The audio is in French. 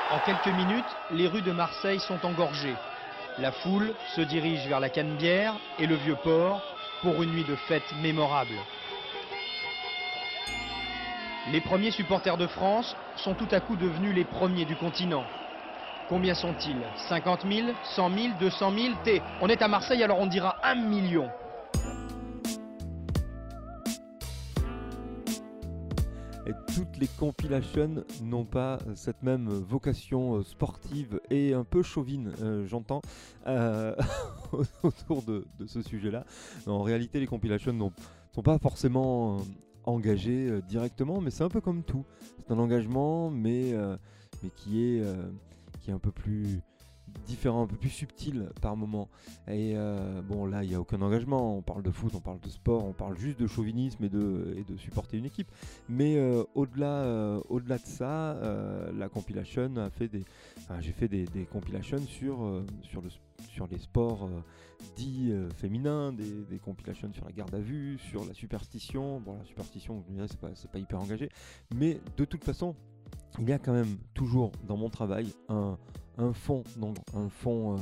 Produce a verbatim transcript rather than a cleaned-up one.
En quelques minutes, les rues de Marseille sont engorgées. La foule se dirige vers la Canebière et le Vieux-Port pour une nuit de fête mémorable. Les premiers supporters de France sont tout à coup devenus les premiers du continent. Combien sont-ils? cinquante mille, cent mille, deux cent mille? T. On est à Marseille, alors on dira un million. Et toutes les compilations n'ont pas cette même vocation sportive et un peu chauvine, euh, j'entends, euh, autour de, de ce sujet-là. En réalité, les compilations ne sont pas forcément euh, engagées euh, directement, mais c'est un peu comme tout. C'est un engagement, mais, euh, mais qui, est, euh, qui est un peu plus différent, un peu plus subtil par moment. Et euh, bon, là, il n'y a aucun engagement. On parle de foot, on parle de sport, on parle juste de chauvinisme et de, et de supporter une équipe. Mais euh, au-delà, euh, au-delà de ça, euh, la compilation a fait des. Enfin, j'ai fait des, des compilations sur, euh, sur, le, sur les sports euh, dits euh, féminins, des, des compilations sur la garde à vue, sur la superstition. Bon, la superstition, je me dirais, c'est pas, c'est pas hyper engagé. Mais de toute façon, il y a quand même toujours dans mon travail un. un fond, donc un fond euh,